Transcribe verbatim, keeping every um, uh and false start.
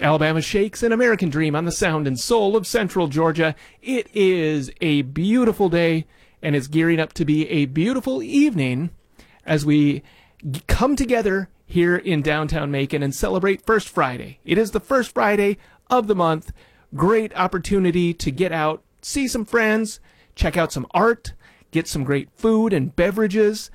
Alabama Shakes, an American Dream on the sound and soul of Central Georgia. It is a beautiful day, and it's gearing up to be a beautiful evening as we g- come together here in downtown Macon and celebrate First Friday. It is the first Friday of the month. Great opportunity to get out, see some friends, check out some art, get some great food and beverages,